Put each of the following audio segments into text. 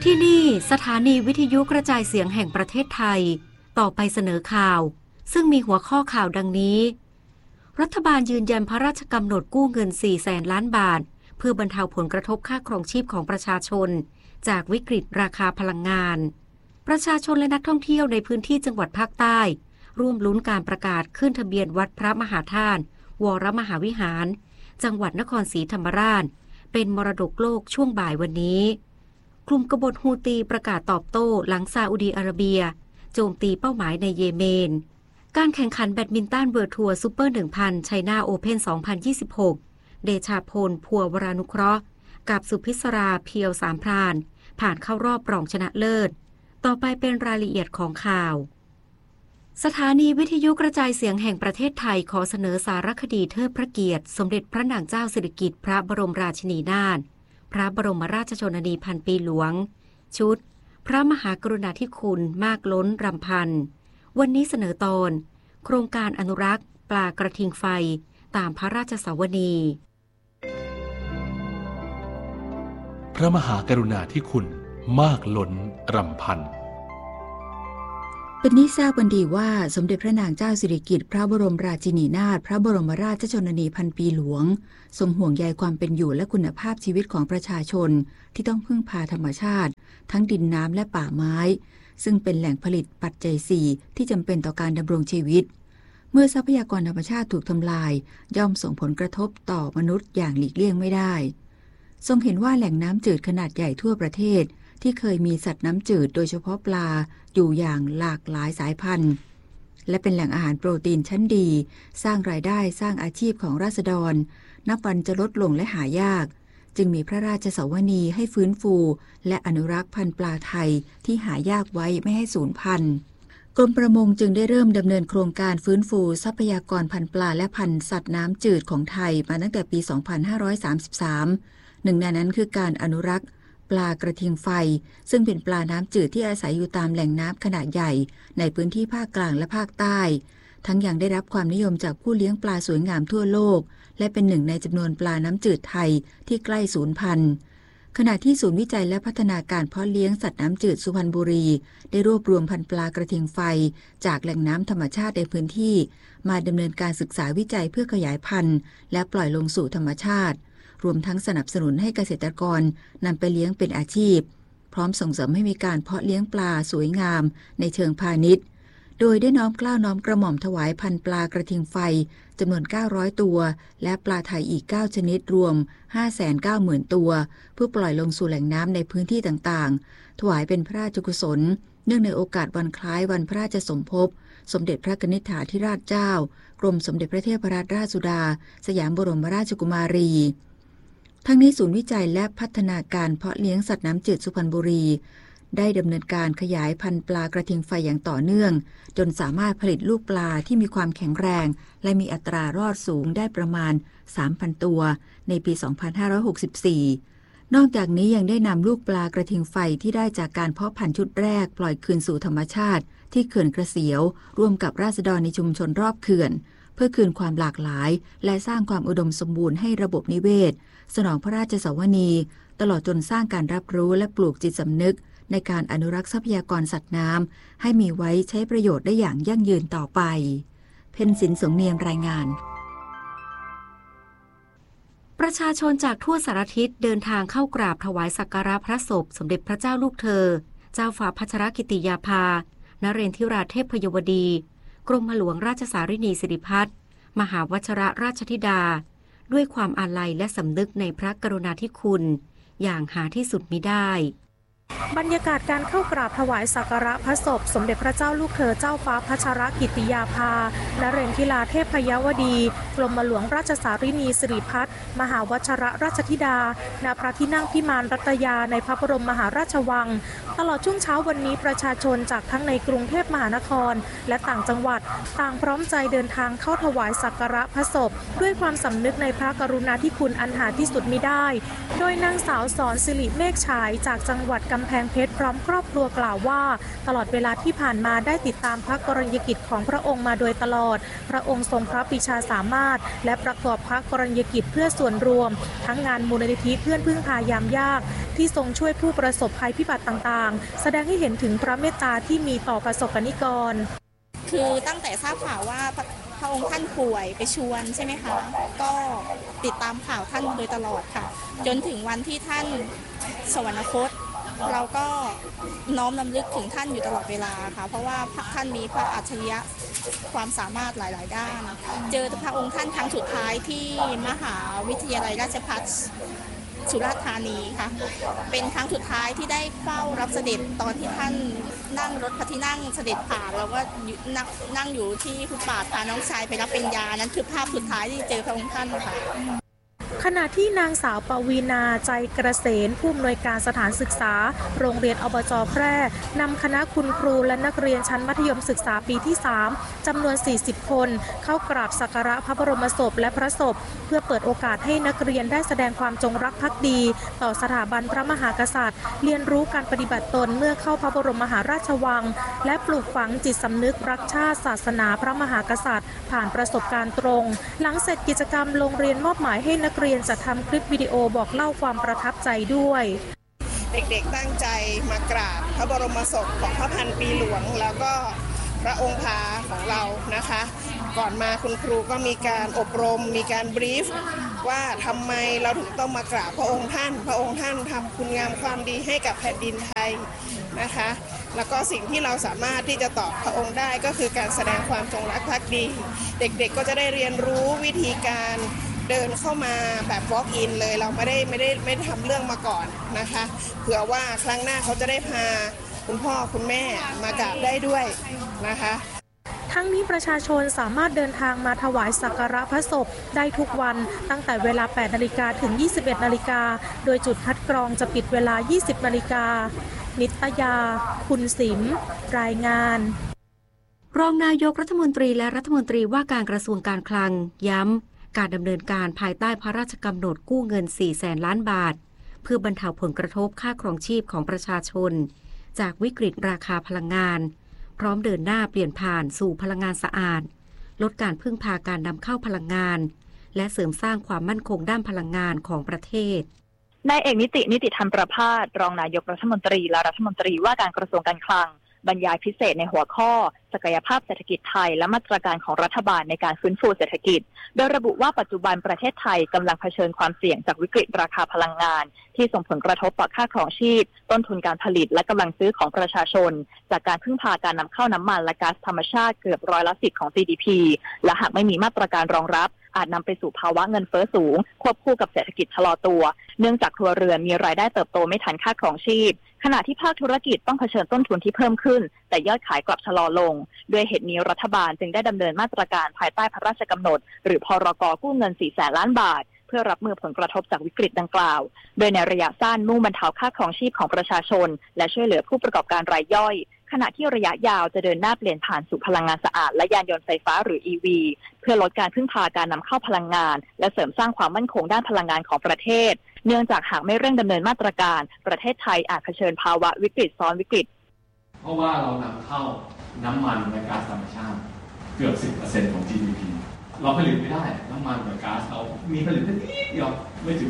ที่นี่สถานีวิทยุกระจายเสียงแห่งประเทศไทยต่อไปเสนอข่าวซึ่งมีหัวข้อข่าวดังนี้รัฐบาลยืนยันพระราชกำหนดกู้เงิน 400,000 ล้านบาทเพื่อบรรเทาผลกระทบค่าครองชีพของประชาชนจากวิกฤตราคาพลังงานประชาชนและนักท่องเที่ยวในพื้นที่จังหวัดภาคใต้ร่วมลุ้นการประกาศขึ้นทะเบียนวัดพระมหาธาตุวรมหาวิหารจังหวัดนครศรีธรรมราชเป็นมรดกโลกช่วงบ่ายวันนี้กลุ่มกบฏฮูตีประกาศตอบโต้หลังซาอุดีอาระเบียโจมตีเป้าหมายในเยเมนการแข่งขันแบดมินตันเวิลด์ทัวร์ซูเปอร์ 1,000 ไชน่าโอเพ่น 2026 เดชาพลพัววรานุเคราะห์กับสุพิศราเพียวสามพรานผ่านเข้ารอบรองชนะเลิศต่อไปเป็นรายละเอียดของข่าวสถานีวิทยุกระจายเสียงแห่งประเทศไทยขอเสนอสารคดีเทิดพระเกียรติสมเด็จพระนางเจ้าสิริกิติ์พระบรมราชินีนาถพระบรมราชชนนีพันปีหลวงชุดพระมหากรุณาธิคุณมากล้นรำพันวันนี้เสนอตอนโครงการอนุรักษ์ปลากระทิงไฟตามพระราชสาวนีพระมหากรุณาธิคุณมากล้นรำพันเป็นที่ทราบกันดีว่าสมเด็จพระนางเจ้าสิริกิติ์พระบรมราชินีนาถพระบรมราชชนนีพันปีหลวงทรงห่วงใยความเป็นอยู่และคุณภาพชีวิตของประชาชนที่ต้องพึ่งพาธรรมชาติทั้งดินน้ำและป่าไม้ซึ่งเป็นแหล่งผลิตปัจจัย4ที่จำเป็นต่อการดำรงชีวิตเมื่อทรัพยากรธรรมชาติถูกทำลายย่อมส่งผลกระทบต่อมนุษย์อย่างหลีกเลี่ยงไม่ได้ทรงเห็นว่าแหล่งน้ำจืดขนาดใหญ่ทั่วประเทศที่เคยมีสัตว์น้ำจืดโดยเฉพาะปลาอยู่อย่างหลากหลายสายพันธุ์และเป็นแหล่งอาหารโปรตีนชั้นดีสร้างรายได้สร้างอาชีพของราษฎรนับวันจะลดลงและหายากจึงมีพระราชสวนีให้ฟื้นฟูและอนุรักษ์พันธุ์ปลาไทยที่หายากไว้ไม่ให้สูญพันธุ์กรมประมงจึงได้เริ่มดำเนินโครงการฟื้นฟูทรัพยากรพันธุ์ปลาและพันธุ์สัตว์น้ำจืดของไทยมาตั้งแต่ปี 2533 หนึ่งในนั้นคือการอนุรักษ์ปลากระทิงไฟซึ่งเป็นปลาน้ำจืดที่อาศัยอยู่ตามแหล่งน้ำขนาดใหญ่ในพื้นที่ภาคกลางและภาคใต้ทั้งยังได้รับความนิยมจากผู้เลี้ยงปลาสวยงามทั่วโลกและเป็นหนึ่งในจำนวนปลาน้ำจืดไทยที่ใกล้สูญพันธุ์ขณะที่ศูนย์วิจัยและพัฒนาการเพาะเลี้ยงสัตว์น้ำจืดสุพรรณบุรีได้รวบรวมพันธุ์ปลากระทิงไฟจากแหล่งน้ำธรรมชาติในพื้นที่มาดำเนินการศึกษาวิจัยเพื่อขยายพันธุ์และปล่อยลงสู่ธรรมชาติรวมทั้งสนับสนุนให้เกษตรกรนำไปเลี้ยงเป็นอาชีพพร้อมส่งเสริมให้มีการเพาะเลี้ยงปลาสวยงามในเชิงพาณิชย์โดยได้น้อมเกล้าน้อมกระหม่อมถวายพันธุ์ปลากระทิงไฟจำนวน900ตัวและปลาไทยอีก9ชนิดรวม 590,000 ตัวเพื่อปล่อยลงสู่แหล่งน้ำในพื้นที่ต่างๆถวายเป็นพระราชกุศลเนื่องในโอกาสวันคล้ายวันพระราชสมภพสมเด็จพระนิธิธิราชเจ้ากรมสมเด็จพระเทพรัตนราชสุดาสยามบรมราชกุมารีทั้งนี้ศูนย์วิจัยและพัฒนาการเพาะเลี้ยงสัตว์น้ำจืดสุพรรณบุรีได้ดำเนินการขยายพันธุ์ปลากระทิงไฟอย่างต่อเนื่องจนสามารถผลิตลูกปลาที่มีความแข็งแรงและมีอัตรารอดสูงได้ประมาณ 3,000 ตัวในปี 2564 นอกจากนี้ยังได้นำลูกปลากระทิงไฟที่ได้จากการเพาะพันธุ์ชุดแรกปล่อยคืนสู่ธรรมชาติที่เขื่อนกระเสียวร่วมกับราษฎรในชุมชนรอบเขื่อนเพื่อคืนความหลากหลายและสร้างความอุดมสมบูรณ์ให้ระบบนิเวศสนองพระราชสวนีตลอดจนสร้างการรับรู้และปลูกจิตสำนึกในการอนุรักษ์ทรัพยากรสัตว์น้ำให้มีไว้ใช้ประโยชน์ได้อย่างยั่งยืนต่อไปเพ็ญศิลป์สงเนียมรายงานประชาชนจากทั่วสารทิศเดินทางเข้ากราบถวายสักการะพระศพสมเด็จพระเจ้าลูกเธอเจ้าฟ้าพัชรกิติยาภานเรนทิราเทพพยวดีกรมหลวงราชสารินีสิริพัฒน์มหาวชิรราชธิดาด้วยความอาลัยและสำนึกในพระกรุณาธิคุณอย่างหาที่สุดมิได้บรรยากาศการเข้ากราบถวายสักการะพระศพสมเด็จพระเจ้าลูกเธอเจ้าฟ้าพัชรกิติยาภานเรนทิราเทพพยวดีกรมหลวงราชสารินีสิริพัฒน์มหาวชิรราชธิดาณพระที่นั่งพิมานรัตยาในพระบรมมหาราชวังตลอดช่วงเช้าวันนี้ประชาชนจากทั้งในกรุงเทพมหานครและต่างจังหวัดต่างพร้อมใจเดินทางเข้าถวายสักการะพระศพด้วยความสำนึกในพระกรุณาธิคุณอันหาที่สุดมิได้โดยนางสาวสอนสิริเมฆฉายจากจังหวัดกำแพงเพชรพร้อมครอบครัวกล่าวว่าตลอดเวลาที่ผ่านมาได้ติดตามพระกรณียกิจของพระองค์มาโดยตลอดพระองค์ทรงพระปรีชาสามารถและประกอบพระกรณียกิจเพื่อส่วนรวมทั้งงานมูลนิธิเพื่อนพึ่งพายามยากที่ทรงช่วยผู้ประสบภัยพิบัติต่างๆแสดงให้เห็นถึงพระเมตตาที่มีต่อประสบนิกรคือตั้งแต่ทราบข่าวว่าพระองค์ท่านป่วยไปชวนใช่ไหมคะก็ติดตามข่าวท่านโดยตลอดค่ะจนถึงวันที่ท่านสวรรคตเราก็น้อมรำลึกถึงท่านอยู่ตลอดเวลาค่ะเพราะว่าท่านมีพระอัจฉริยะความสามารถหลายๆด้านเจอพระองค์ท่านครั้งสุดท้ายที่มหาวิทยาลัยราชภัฏสุราษฎร์ธานีค่ะเป็นครั้งสุดท้ายที่ได้เฝ้ารับเสด็จตอนที่ท่านนั่งรถพระที่นั่งเสด็จผ่านเราก็นั่งอยู่ที่ฟุตบาทพาน้องชายไปรับปริญญานั้นคือภาพสุดท้ายที่เจอพระองค์ท่านค่ะขณะที่นางสาวปวีณาใจเกษมผู้อำนวยการสถานศึกษาโรงเรียนอบจ.แพร่นำคณะคุณครูและนักเรียนชั้นมัธยมศึกษาปีที่ 3จำนวน40คนเข้ากราบสักการะพระบรมศพและพระศพเพื่อเปิดโอกาสให้นักเรียนได้แสดงความจงรักภักดีต่อสถาบันพระมหากษัตริย์เรียนรู้การปฏิบัติตนเมื่อเข้าพระบรมมหาราชวังและปลูกฝังจิตสำนึกรักชาติศาสนาพระมหากษัตริย์ผ่านประสบการณ์ตรงหลังเสร็จกิจกรรมโรงเรียนมอบหมายให้นักเรียนจัดทำคลิปวิดีโอบอกเล่าความประทับใจด้วยเด็กๆตั้งใจมากราบพระบรมศพของพระพันปีหลวงแล้วก็พระองค์พาของเรานะคะก่อนมาคุณครูก็มีการอบรมมีการบรีฟว่าทำไมเราถึงต้องมากราบพระองค์ท่านทำคุณงามความดีให้กับแผ่นดินไทยนะคะแล้วก็สิ่งที่เราสามารถที่จะตอบพระองค์ได้ก็คือการแสดงความจงรักภักดีเด็กๆก็จะได้เรียนรู้วิธีการเดินเข้ามาแบบ walk in เลยเราไม่ได้ทำเรื่องมาก่อนนะคะเผื่อว่าครั้งหน้าเขาจะได้พาคุณพ่อคุณแม่มากราบได้ด้วยนะคะทั้งนี้ประชาชนสามารถเดินทางมาถวายสักการะพระศพได้ทุกวันตั้งแต่เวลา 8 นาฬิกาถึง 21 นาฬิกาโดยจุดคัดกรองจะปิดเวลา 20 นาฬิกานิตยาคุณสิมรายงานรองนายกรัฐมนตรีและรัฐมนตรีว่าการกระทรวงการคลังย้ำการดำเนินการภายใต้พระราชกำหนดกู้เงิน 400,000 ล้านบาทเพื่อบรรเทาผลกระทบค่าครองชีพของประชาชนจากวิกฤตราคาพลังงานพร้อมเดินหน้าเปลี่ยนผ่านสู่พลังงานสะอาดลดการพึ่งพาการนำเข้าพลังงานและเสริมสร้างความมั่นคงด้านพลังงานของประเทศนายเอกนิติธรรมประภาสรองนายกรัฐมนตรีและรัฐมนตรีว่าการกระทรวงการคลังบรรยายพิเศษในหัวข้อศักยภาพเศรษฐกิจไทยและมาตรการของรัฐบาลในการฟื้นฟูเศรษฐกิจโดยระบุว่าปัจจุบันประเทศไทยกำลังเผชิญความเสี่ยงจากวิกฤตราคาพลังงานที่ส่งผลกระทบต่อค่าครองชีพต้นทุนการผลิตและกำลังซื้อของประชาชนจากการพึ่งพาการนำเข้าน้ำมันและก๊าซธรรมชาติเกือบ10%ของ GDP และหากไม่มีมาตรการรองรับอาจนำไปสู่ภาวะเงินเฟ้อสูงควบคู่กับเศรษฐกิจชะลอตัวเนื่องจากครัวเรือนมีรายได้เติบโตไม่ทันค่าครองชีพขณะที่ภาคธุรกิจต้องเผชิญต้นทุนที่เพิ่มขึ้นแต่ยอดขายกลับชะลอลงด้วยเหตุนี้รัฐบาลจึงได้ดำเนินมาตรการภายใต้พระราชกำหนดหรือพรก.กู้เงิน 400,000 ล้านบาทเพื่อรับมือผลกระทบจากวิกฤตดังกล่าวโดยในระยะสั้นมุ่งบรรเทาค่าครองชีพของประชาชนและช่วยเหลือผู้ประกอบการรายย่อยขณะที่ระยะยาวจะเดินหน้าเปลี่ยนผ่านสู่พลังงานสะอาดและยานยนต์ไฟฟ้าหรือ EV เพื่อลดการพึ่งพาการนำเข้าพลังงานและเสริมสร้างความมั่นคงด้านพลังงานของประเทศเนื่องจากหากไม่เร่งดำเนินมาตรการประเทศไทยอาจเผชิญภาวะวิกฤตซ้อนวิกฤตเพราะว่าเรานำเข้าน้ำมันและก๊าซธรรมชาติเกือบ 10% ของ GDP เราผลิตไม่ได้น้ำมันกับก๊าซเรามีผลิตได้นิดเดียวไม่ถึง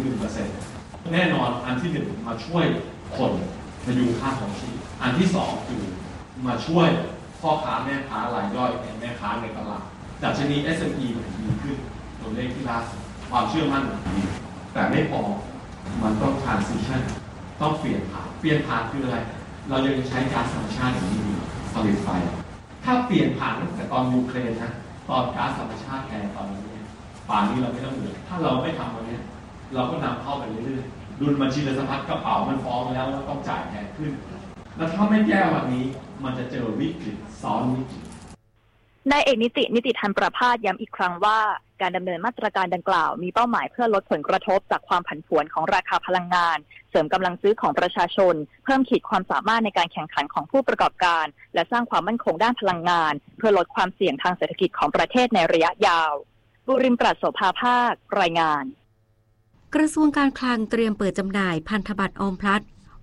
1% แน่นอนอันที่1มาช่วยคนพยุงค่าของชีพอันที่2คือมาช่วยพ่อค้าแม่ค้ารายย่อยแม่ค้าในตลาดดัชนี S&P มันดีขึ้นตัวเลขที่ล่าสุดความเชื่อมั่นมันดีแต่ไม่พอมันต้อง transition ต้องเปลี่ยนผ่านคืออะไรเรายังใช้ก๊าซธรรมชาติอย่างนี้อยู่ผลิตไฟถ้าเปลี่ยนผ่านตั้งแต่ตอนยูเครนนะตอนก๊าซธรรมชาติแพงตอนนี้ป่านนี้เราไม่ต้องเหลือถ้าเราไม่ทำวันนี้เราก็นำเข้าไปเรื่อยๆดุลบัญชีเงินสะพัดกระเป๋ามันฟ้องแล้วว่าต้องจ่ายแพงขึ้นแล้วถ้าไม่แก้วันนี้มันจะเจอวิกฤตซ้อนวิกฤตนายเอกนิติธรรมประภาสย้ำอีกครั้งว่าการดำเนินมาตรการดังกล่าวมีเป้าหมายเพื่อลดผลกระทบจากความผันผวนของราคาพลังงานเสริมกำลังซื้อของประชาชนเพิ่มขีดความสามารถในการแข่งขันของผู้ประกอบการและสร้างความมั่นคงด้านพลังงานเพื่อลดความเสี่ยงทางเศรษฐกิจของประเทศในระยะยาวบุรินทร์ ปรัชโสภาภาครายงานกระทรวงการคลังเตรียมเปิดจำหน่ายพันธบัตรออมพลัด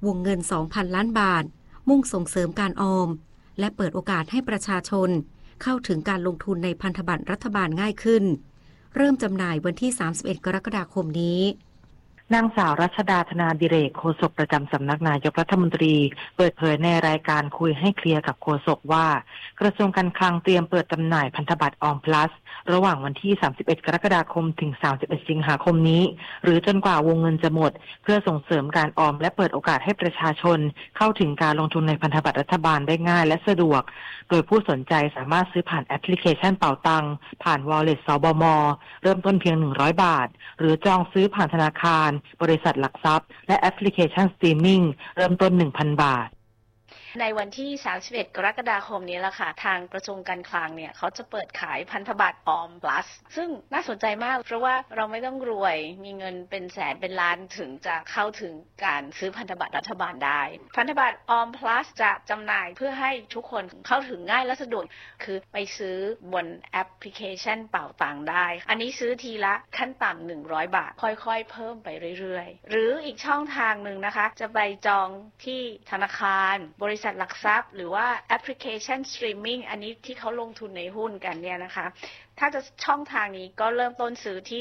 วงเงิน 2,000 ล้านบาทมุ่งส่งเสริมการออมและเปิดโอกาสให้ประชาชนเข้าถึงการลงทุนในพันธบัตรรัฐบาลง่ายขึ้นเริ่มจำหน่ายวันที่ 31 กรกฎาคมนี้นางสาวรัชดาธนาดิเรกโฆษกประจำสำนักนายกรัฐมนตรีเปิดเผยในรายการคุยให้เคลียร์กับโฆษกว่ากระทรวงการคลังเตรียมเปิดจำหน่ายพันธบัตรออมพลัสระหว่างวันที่ 31 กรกฎาคมถึง 31 สิงหาคมนี้หรือจนกว่าวงเงินจะหมดเพื่อส่งเสริมการออมและเปิดโอกาสให้ประชาชนเข้าถึงการลงทุนในพันธบัตรรัฐบาลได้ง่ายและสะดวกโดยผู้สนใจสามารถซื้อผ่านแอปพลิเคชันเป๋าตังผ่าน Wallet สบม.เริ่มต้นเพียง100 บาทหรือจองซื้อผ่านธนาคารบริษัทหลักทรัพย์และแอปพลิเคชันสตรีมมิ่งเริ่มต้น 1,000 บาทในวันที่ 31 กรกฎาคมนี้ละค่ะทางกระทรวงการคลังเนี่ยเขาจะเปิดขายพันธบัตรออม plus ซึ่งน่าสนใจมากเพราะว่าเราไม่ต้องรวยมีเงินเป็นแสนเป็นล้านถึงจะเข้าถึงการซื้อพันธบัตรรัฐบาลได้พันธบัตรออม plus จะจำหน่ายเพื่อให้ทุกคนเข้าถึงง่ายและสะดวกคือไปซื้อบนแอปพลิเคชันเป๋าตังค์ได้อันนี้ซื้อทีละขั้นต่ำ100 บาทค่อยๆเพิ่มไปเรื่อยๆหรืออีกช่องทางหนึ่งนะคะจะไปจองที่ธนาคารบริษัทหลักทรัพย์หรือว่าแอปพลิเคชันสตรีมมิ่งอันนี้ที่เขาลงทุนในหุ้นกันเนี่ยนะคะถ้าจะช่องทางนี้ก็เริ่มต้นซื้อที่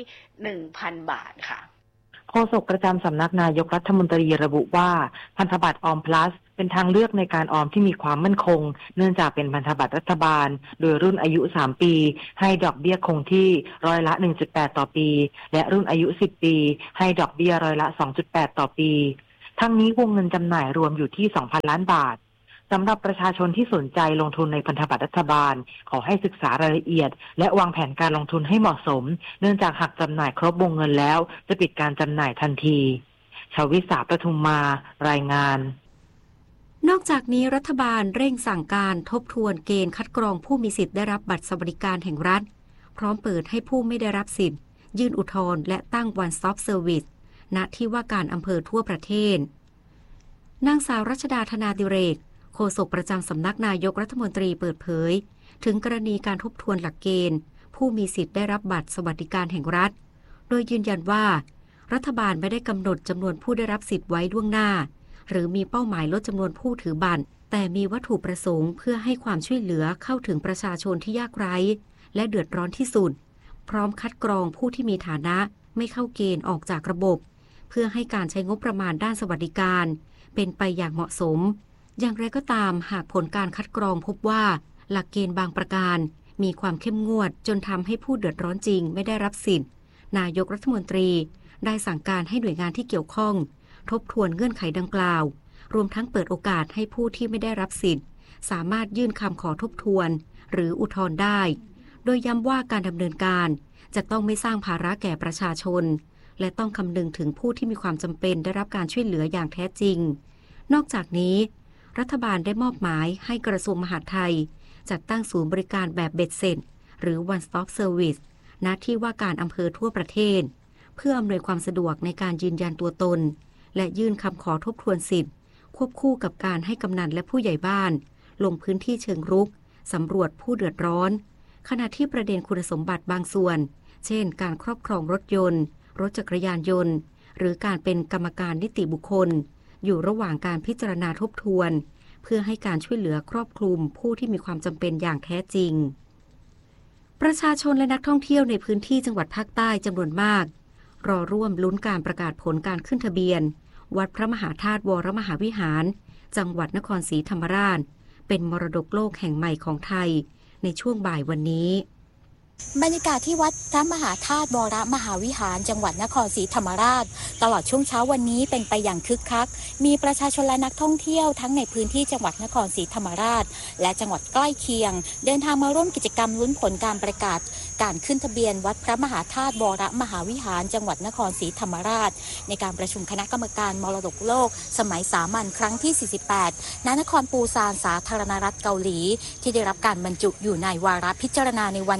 1,000 บาทค่ะโฆษกประจำสำนักนายกรัฐมนตรีระบุว่าพันธบัตรออม plus เป็นทางเลือกในการออมที่มีความมั่นคงเนื่องจากเป็นพันธบัตรรัฐบาลโดยรุ่นอายุ3ปีให้ดอกเบี้ยคงที่ร้อยละ 1.8 ต่อปีและรุ่นอายุ10ปีให้ดอกเบี้ยร้อยละ 2.8 ต่อปีทั้งนี้วงเงินจำหน่ายรวมอยู่ที่ 2,000 ล้านบาทสำหรับประชาชนที่สนใจลงทุนในพันธบัตรรัฐบาลขอให้ศึกษารายละเอียดและวางแผนการลงทุนให้เหมาะสมเนื่องจากหากจำหน่ายครบวงเงินแล้วจะปิดการจำหน่ายทันทีชวิษาประทุมมารายงานนอกจากนี้รัฐบาลเร่งสั่งการทบทวนเกณฑ์คัดกรองผู้มีสิทธิ์ได้รับบัตรสวัสดิการแห่งรัฐพร้อมเปิดให้ผู้ไม่ได้รับสิทธิ์ยื่นอุทธรณ์และตั้ง One Stop Service ณที่ว่าการอำเภอทั่วประเทศนางสาวรัชดาธนาดิเรกโฆษกประจำสำนักนายกรัฐมนตรีเปิดเผยถึงกรณีการทบทวนหลักเกณฑ์ผู้มีสิทธิ์ได้รับบัตรสวัสดิการแห่งรัฐโดยยืนยันว่ารัฐบาลไม่ได้กำหนดจำนวนผู้ได้รับสิทธิ์ไว้ล่วงหน้าหรือมีเป้าหมายลดจำนวนผู้ถือบัตรแต่มีวัตถุประสงค์เพื่อให้ความช่วยเหลือเข้าถึงประชาชนที่ยากไร้และเดือดร้อนที่สุดพร้อมคัดกรองผู้ที่มีฐานะไม่เข้าเกณฑ์ออกจากระบบเพื่อให้การใช้งบประมาณด้านสวัสดิการเป็นไปอย่างเหมาะสมอย่างไรก็ตามหากผลการคัดกรองพบว่าหลักเกณฑ์บางประการมีความเข้มงวดจนทำให้ผู้เดือดร้อนจริงไม่ได้รับสิทธิ์นายกรัฐมนตรีได้สั่งการให้หน่วยงานที่เกี่ยวข้องทบทวนเงื่อนไขดังกล่าวรวมทั้งเปิดโอกาสให้ผู้ที่ไม่ได้รับสิทธิ์สามารถยื่นคำขอทบทวนหรืออุทธรณ์ได้โดยย้ำว่าการดำเนินการจะต้องไม่สร้างภาระแก่ประชาชนและต้องคำนึงถึงผู้ที่มีความจำเป็นได้รับการช่วยเหลืออย่างแท้จริงนอกจากนี้รัฐบาลได้มอบหมายให้กระทรวงมหาดไทยจัดตั้งศูนย์บริการแบบเบ็ดเสร็จหรือ One Stop Service ณที่ว่าการอำเภอทั่วประเทศเพื่ออำนวยความสะดวกในการยืนยันตัวตนและยื่นคำขอทบทวนสิทธิ์ควบคู่กับการให้กำนันและผู้ใหญ่บ้านลงพื้นที่เชิงรุกสำรวจผู้เดือดร้อนขณะที่ประเด็นคุณสมบัติบางส่วนเช่นการครอบครองรถยนต์รถจักรยานยนต์หรือการเป็นกรรมการนิติบุคคลอยู่ระหว่างการพิจารณาทบทวนเพื่อให้การช่วยเหลือครอบคลุมผู้ที่มีความจำเป็นอย่างแท้จริงประชาชนและนักท่องเที่ยวในพื้นที่จังหวัดภาคใต้จำนวนมากรอร่วมลุ้นการประกาศผลการขึ้นทะเบียนวัดพระมหาธาตุวรมหาวิหารจังหวัดนครศรีธรรมราชเป็นมรดกโลกแห่งใหม่ของไทยในช่วงบ่ายวันนี้บรรยากาศที่วัดพระมหาธาตุวรมหาวิหารจังหวัดนครศรีธรรมราชตลอดช่วงเช้าวันนี้เป็นไปอย่างคึกคักมีประชาชนและนักท่องเที่ยวทั้งในพื้นที่จังหวัดนครศรีธรรมราชและจังหวัดใกล้เคียงเดินทางมาร่วมกิจกรรมลุ้นผลการประกาศการขึ้นทะเบียนวัดพระมหาธาตุวรมหาวิหารจังหวัดนครศรีธรรมราชในการประชุมคณะกรรมการมรดกโลกสมัยสามัญครั้งที่48ณนครปูซานสาธารณรัฐเกาหลีที่ได้รับการบรรจุอยู่ในวาระพิจารณาในวันนี้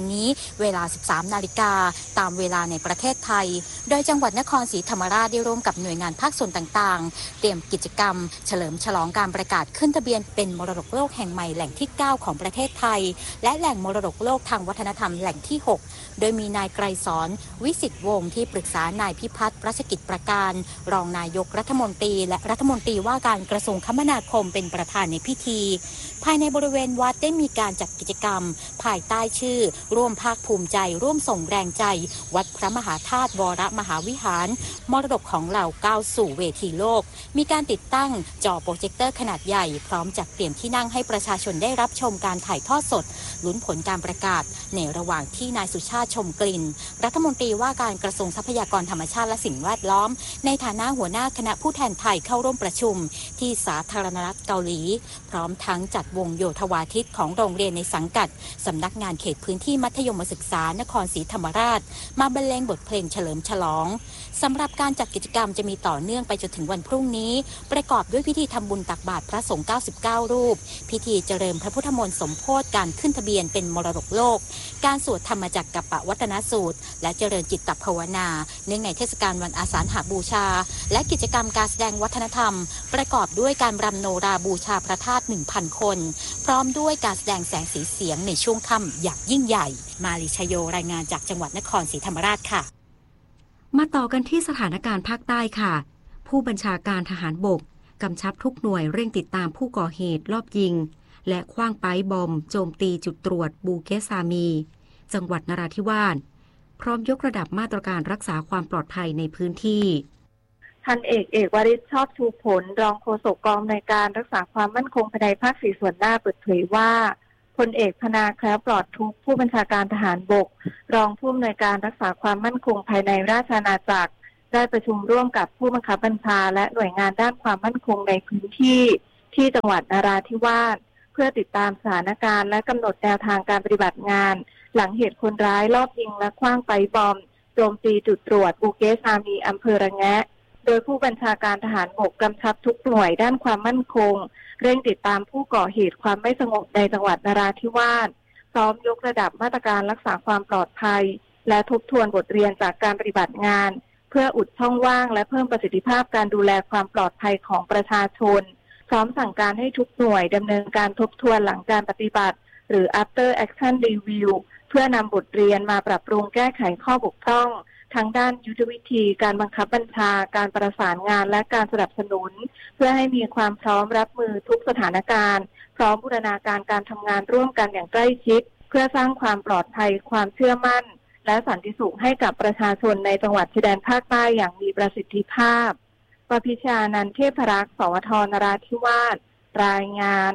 เวลา 13 นาฬิกาตามเวลาในประเทศไทยโดยจังหวัดนครศรีธรรมราชได้ร่วมกับหน่วยงานภาคส่วนต่างๆเตรียมกิจกรรมเฉลิมฉลองการประกาศขึ้นทะเบียนเป็นมรดกโลกแห่งใหม่แหล่งที่ 9 ของประเทศไทยและแหล่งมรดกโลกทางวัฒนธรรมแหล่งที่ 6 โดยมีนายไกรสอนวิสิทธิ์วงศ์ที่ปรึกษานายพิพัฒน์รัชกิจประการรองนายกรัฐมนตรีและรัฐมนตรีว่าการกระทรวงคมนาคมเป็นประธานในพิธีภายในบริเวณวัดได้มีการจัดกิจกรรมภายใต้ชื่อร่วมภาคภูมิใจร่วมส่งแรงใจวัดพระมหาธาตุวรมหาวิหารมรดกของเราก้าวสู่เวทีโลกมีการติดตั้งจอโปรเจคเตอร์ขนาดใหญ่พร้อมจัดเตรียมที่นั่งให้ประชาชนได้รับชมการถ่ายทอดสดลุ้นผลการประกาศในระหว่างที่นายสุชาติชมกลิ่นรัฐมนตรีว่าการกระทรวงทรัพยากรธรรมชาติและสิ่งแวดล้อมในฐานะหัวหน้าคณะผู้แทนไทยเข้าร่วมประชุมที่สาธารณรัฐเกาหลีพร้อมทั้งจัดวงโยธวาทิตของโรงเรียนในสังกัดสำนักงานเขตพื้นที่มัธยมศึกษานครศรีธรรมราชมาบรรเลงบทเพลงเฉลิมฉลองสำหรับการจัดกิจกรรมจะมีต่อเนื่องไปจนถึงวันพรุ่งนี้ประกอบด้วยพิธีทำบุญตักบาตรพระสงฆ์99รูปพิธีเจริญพระพุทธมนต์สมโภชการขึ้นทะเบียนเป็นมรดกโลกการสวดธรรมจักรกัปปวัฒนสูตรและเจริญจิตตภาวนาเนื่องในเทศกาลวันอาสาฬหบูชาและกิจกรรมการแสดงวัฒนธรรมประกอบด้วยการรำโนราบูชาพระธาตุ 1,000 คนพร้อมด้วยการแสดงแสงสีเสียงในช่วงค่ำอย่างยิ่งใหญ่มาลิชโยรายงานจากจังหวัดนครศรีธรรมราชค่ะมาต่อกันที่สถานการณ์ภาคใต้ค่ะผู้บัญชาการทหารบกกำชับทุกหน่วยเร่งติดตามผู้ก่อเหตุลอบยิงและขว้างไป๊บอมโจมตีจุดตรวจบูเกสามีจังหวัดนราธิวาสพร้อมยกระดับมาตรการรักษาความปลอดภัยในพื้นที่พันเอกวริศชอบชูผลรองโฆษกกองในการรักษาความมั่นคงภายในภาค4ส่วนหน้าเปิดเผยว่าพลเอกพนาแคล้วปลอดทุกผู้บัญชาการทหารบกรองผู้อำนวยการรักษาความมั่นคงภายในราชอาณาจักรได้ประชุมร่วมกับผู้บังคับบัญชาและหน่วยงานด้านความมั่นคงในพื้นที่ที่จังหวัดนราธิวาสเพื่อติดตามสถานการณ์และกำหนดแนวทางการปฏิบัติงานหลังเหตุคนร้ายลอบยิงและขว้างไป๊บอมโจมตีจุดตรวจบูเกสามีอำเภอระแงะโดยผู้บัญชาการทหารบกกำชับทุกหน่วยด้านความมั่นคงเร่งติดตามผู้ก่อเหตุความไม่สงบในจังหวัดนราธิวาสพร้อมยกระดับมาตรการรักษาความปลอดภัยและทบทวนบทเรียนจากการปฏิบัติงานเพื่ออุดช่องว่างและเพิ่มประสิทธิภาพการดูแลความปลอดภัยของประชาชนพร้อมสั่งการให้ทุกหน่วยดำเนินการทบทวนหลังการปฏิบัติหรือ after action review เพื่อนำบทเรียนมาปรับปรุงแก้ไขข้อบกพร่องทั้งด้านยุทธวิธีการบังคับบัญชาการประสานงานและการสนับสนุนเพื่อให้มีความพร้อมรับมือทุกสถานการณ์พร้อมบูรณาการการทำงานร่วมกันอย่างใกล้ชิดเพื่อสร้างความปลอดภัยความเชื่อมั่นและสันติสุขให้กับประชาชนในจังหวัดชายแดนภาคใต้อย่างมีประสิทธิภาพปพิชานันท์เทพรักษ์สวทนราธิวาสรายงาน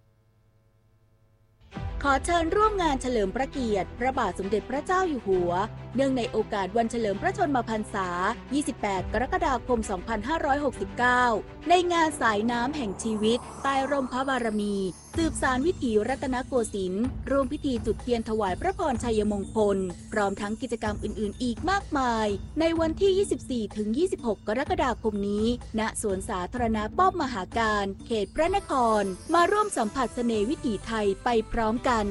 ขอเชิญร่วมงานเฉลิมพระเกียรติพระบาทสมเด็จพระเจ้าอยู่หัวเนื่องในโอกาสวันเฉลิมพระชนมพรรษา 28 กรกฎาคม 2569 ในงานสายน้ำแห่งชีวิตใต้ร่มพระบารมีสืบสานวิถีรัตนโกสินทร์ร่วมพิธีจุดเทียนถวายพระพรชัยมงคลพร้อมทั้งกิจกรรมอื่นๆอีกมากมายในวันที่ 24-26 กรกฎาคมนี้ณสวนสาธารณะป้อมมหาการเขตพระนครมาร่วมสัมผัสเสน่ห์วิถีไทยไปพร้อมกัน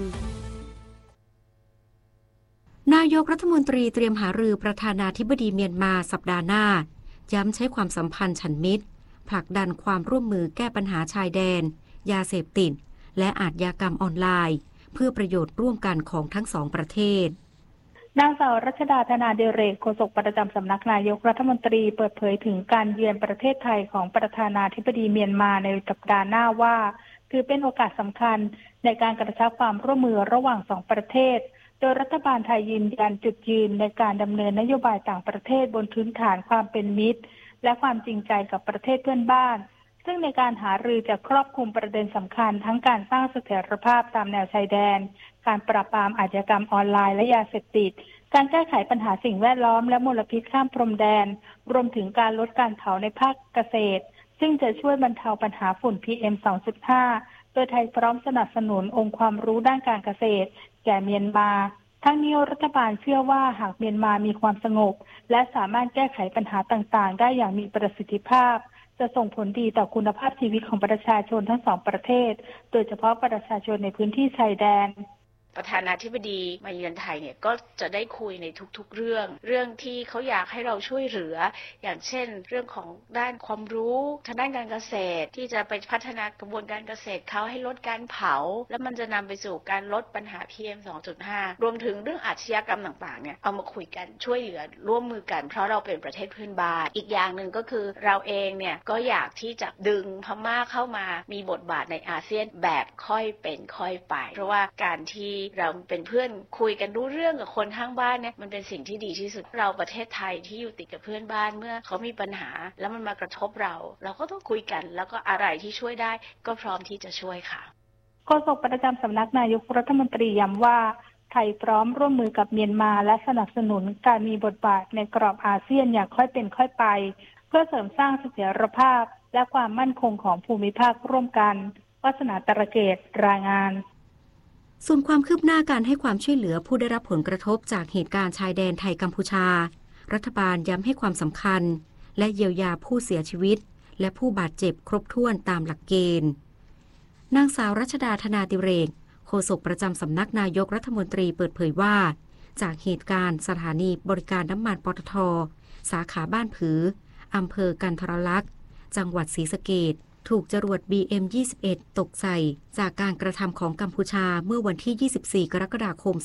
นายกรัฐมนตรีเตรียมหารือประธานาธิบดีเมียนมาสัปดาห์หน้าย้ำใช้ความสัมพันธ์ฉันมิตรผลักดันความร่วมมือแก้ปัญหาชายแดนยาเสพติดและอาชญากรรมออนไลน์เพื่อประโยชน์ร่วมกันของทั้งสองประเทศนางสาวรัชดาธนาดิเรกโฆษกประจำสำนักนายกรัฐมนตรีเปิดเผยถึงการเยือนประเทศไทยของประธานาธิบดีเมียนมาในสัปดาห์หน้าว่าถือเป็นโอกาสสำคัญในการกระชับความร่วมมือระหว่างสองประเทศโดยรัฐบาลไทยยืนยันจุดยืนในการดำเนินนโยบายต่างประเทศบนพื้นฐานความเป็นมิตรและความจริงใจกับประเทศเพื่อนบ้านซึ่งในการหารือจะครอบคลุมประเด็นสำคัญทั้งการสร้างเสถียรภาพตามแนวชายแดนการปราบปรามอาชญากรรมออนไลน์และยาเสพติดการแก้ไขปัญหาสิ่งแวดล้อมและมลพิษข้ามพรมแดนรวมถึงการลดการเผาในภาคเกษตรซึ่งจะช่วยบรรเทาปัญหาฝุ่น PM 2.5 โดยไทยพร้อมสนับสนุนองค์ความรู้ด้านการเกษตรแก่เมียนมาทั้งนี้รัฐบาลเชื่อว่าหากเมียนมามีความสงบและสามารถแก้ไขปัญหาต่างๆได้อย่างมีประสิทธิภาพจะส่งผลดีต่อคุณภาพชีวิตของประชาชนทั้งสองประเทศโดยเฉพาะประชาชนในพื้นที่ชายแดนประธานาธิบดีมาเยือนไทยเนี่ยก็จะได้คุยในทุกๆเรื่องที่เขาอยากให้เราช่วยเหลืออย่างเช่นเรื่องของด้านความรู้ทางด้านการเกษตรที่จะไปพัฒนากระบวนการเกษตรเขาให้ลดการเผาแล้วมันจะนำไปสู่การลดปัญหา PM 2.5 รวมถึงเรื่องอาชญากรรมต่างๆเนี่ยเอามาคุยกันช่วยเหลือร่วมมือกันเพราะเราเป็นประเทศเพื่อนบ้านอีกอย่างหนึ่งก็คือเราเองเนี่ยก็อยากที่จะดึงพม่าเข้ามามีบทบาทในอาเซียนแบบค่อยเป็นค่อยไปเพราะว่าการที่เราเป็นเพื่อนคุยกันรู้เรื่องกับคนข้างบ้านเนี่ยมันเป็นสิ่งที่ดีที่สุดเราประเทศไทยที่อยู่ติดกับเพื่อนบ้านเมื่อเขามีปัญหาแล้วมันมากระทบเราก็ต้องคุยกันแล้วก็อะไรที่ช่วยได้ก็พร้อมที่จะช่วยค่ะโฆษกประจำสำนักนายกรัฐมนตรีย้ำว่าไทยพร้อมร่วมมือกับเมียนมาและสนับสนุนการมีบทบาทในกรอบอาเซียนอย่างค่อยเป็นค่อยไปเพื่อเสริมสร้างเสถียรภาพและความมั่นคงของภูมิภาคร่วมกันวาสนาตระเกตรายงานส่วนความคืบหน้าการให้ความช่วยเหลือผู้ได้รับผลกระทบจากเหตุการณ์ชายแดนไทยกัมพูชารัฐบาลย้ำให้ความสำคัญและเยียวยาผู้เสียชีวิตและผู้บาดเจ็บครบถ้วนตามหลักเกณฑ์นางสาวรัชดาธนาดิเรกโฆษกประจำสำนักนายกรัฐมนตรีเปิดเผยว่าจากเหตุการณ์สถานีบริการน้ำมันปตท.สาขาบ้านผืออำเภอกันทรลักษณ์จังหวัดศรีสะเกษถูกจรวด BM-21 ตกใส่จากการกระทำของกัมพูชาเมื่อวันที่ 24 กรกฎาคม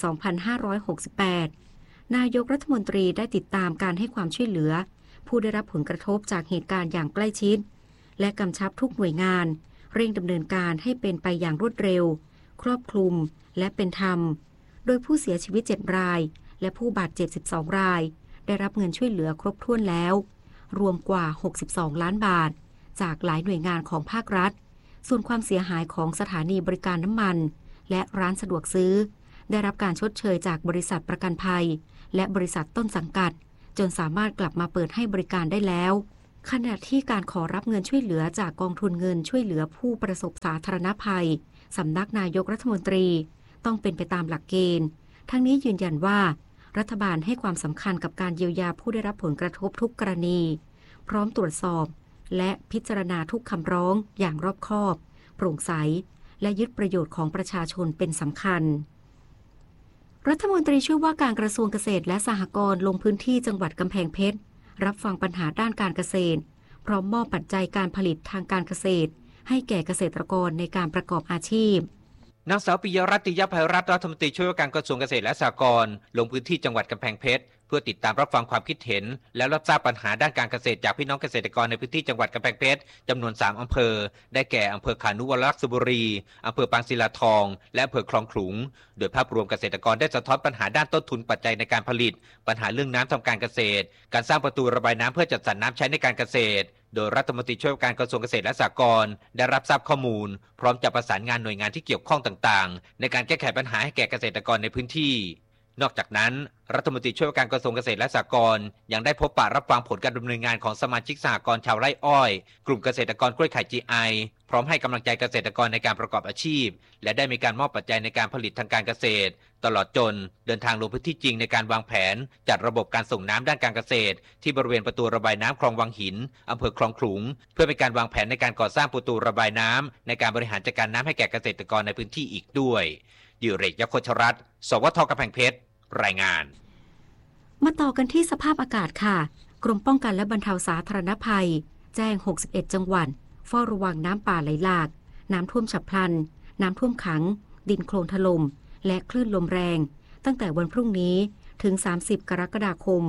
2568 นายกรัฐมนตรีได้ติดตามการให้ความช่วยเหลือผู้ได้รับผลกระทบจากเหตุการณ์อย่างใกล้ชิดและกำชับทุกหน่วยงานเร่งดำเนินการให้เป็นไปอย่างรวดเร็วครอบคลุมและเป็นธรรมโดยผู้เสียชีวิต7รายและผู้บาดเจ็บ12รายได้รับเงินช่วยเหลือครบถ้วนแล้วรวมกว่า62ล้านบาทจากหลายหน่วยงานของภาครัฐส่วนความเสียหายของสถานีบริการน้ำมันและร้านสะดวกซื้อได้รับการชดเชยจากบริษัทประกันภัยและบริษัทต้นสังกัดจนสามารถกลับมาเปิดให้บริการได้แล้วขณะที่การขอรับเงินช่วยเหลือจากกองทุนเงินช่วยเหลือผู้ประสบสาธารณภัยสำนักนายกรัฐมนตรีต้องเป็นไปตามหลักเกณฑ์ทั้งนี้ยืนยันว่ารัฐบาลให้ความสำคัญกับการเยียวยาผู้ได้รับผลกระทบทุกกรณีพร้อมตรวจสอบและพิจารณาทุกคำร้องอย่างรอบคอบโปร่งใสและยึดประโยชน์ของประชาชนเป็นสำคัญรัฐมนตรีช่วยว่าการกระทรวงเกษตรและสหกรณ์ลงพื้นที่จังหวัดกำแพงเพชรรับฟังปัญหาด้านการเกษตรพร้อมมอบปัจจัยการผลิตทางการเกษตรให้แก่เกษตรกรในการประกอบอาชีพนางสาวปิยรัตน์ ติยภัยรัตน์รัฐมนตรีช่วยว่าการกระทรวงเกษตรและสหกรณ์ลงพื้นที่จังหวัดกำแพงเพชรเพื่อติดตามรับฟังความคิดเห็นและรับทราบปัญหาด้านการเกษตรจากพี่น้องเกษตรกรในพื้นที่จังหวัดกำแพงเพชรจำนวน3อำเภอได้แก่อำเภอขานุวรักษบุรีอำเภอปางศิลาทองและอำเภอคลองขลุงโดยภาพรวมเกษตรกรได้สะท้อนปัญหาด้านต้นทุนปัจจัยในการผลิตปัญหาเรื่องน้ำทำการเกษตรการสร้างประตูระบายน้ำเพื่อจัดสรรน้ำใช้ในการเกษตรโดยรัฐมนตรีช่วยว่าการกระทรวงเกษตรและสหกรณ์ได้รับทราบข้อมูลพร้อมจะประสานงานหน่วยงานที่เกี่ยวข้องต่างๆในการแก้ไขปัญหาให้แก่เกษตรกรในพื้นที่นอกจากนั้นรัฐมนตรีช่วยว่าการกระทรวงเกษตรและสหกรณ์ยังได้พบปะรับฟังผลการดำเนินงานของสมาชิกสหกรณ์ชาวไร่อ้อยกลุ่มเกษตรกรกล้วยไข่ GI พร้อมให้กำลังใจเกษตรกรในการประกอบอาชีพและได้มีการมอบปัจจัยในการผลิตทางการเกษตรตลอดจนเดินทางลงพื้นที่จริงในการวางแผนจัดระบบการส่งน้ำด้านการเกษตรที่บริเวณประตูระบายน้ำคลองวังหินอำเภอคลองขลุงเพื่อเป็นการวางแผนในการก่อสร้างประตูระบายน้ำในการบริหารจัดการน้ำให้แก่เกษตรกรในพื้นที่อีกด้วยดิเรก ยโคชรัตน์ สวท.กำแพงเพชรรายงานมาต่อกันที่สภาพอากาศค่ะกรมป้องกันและบรรเทาสาธารณภัยแจ้ง61จังหวัดเฝ้าระวังน้ำป่าไหลหลากน้ำท่วมฉับพลันน้ำท่วมขังดินโคลนถล่มและคลื่นลมแรงตั้งแต่วันพรุ่งนี้ถึง30กรกฎาคม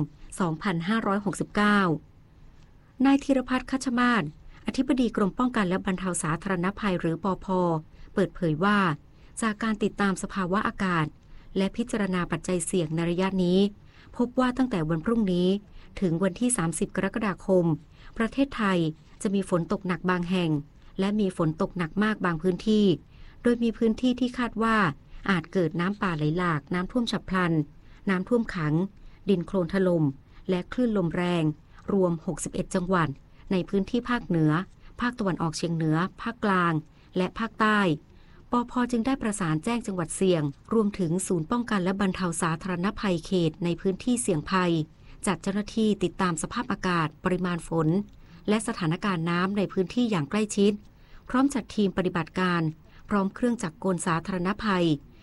2569นายธีรพัฒน์ คัชมาศอธิบดีกรมป้องกันและบรรเทาสาธารณภัยหรือปภ.เปิดเผยว่าจากการติดตามสภาวะอากาศและพิจารณาปัจจัยเสี่ยงในระยะนี้พบว่าตั้งแต่วันพรุ่งนี้ถึงวันที่30กรกฎาคมประเทศไทยจะมีฝนตกหนักบางแห่งและมีฝนตกหนักมากบางพื้นที่โดยมีพื้นที่ที่คาดว่าอาจเกิดน้ำป่าไหลหลากน้ำท่วมฉับพลันน้ำท่วมขังดินโคลนถล่มและคลื่นลมแรงรวม61จังหวัดในพื้นที่ภาคเหนือภาคตะวันออกเฉียงเหนือภาคกลางและภาคใต้ปภ.จึงได้ประสานแจ้งจังหวัดเสี่ยงรวมถึงศูนย์ป้องกันและบรรเทาสาธารณภัยเขตในพื้นที่เสี่ยงภัยจัดเจ้าหน้าที่ติดตามสภาพอากาศปริมาณฝนและสถานการณ์น้ำในพื้นที่อย่างใกล้ชิดพร้อมจัดทีมปฏิบัติการพร้อมเครื่องจักรกลสาธารณภัย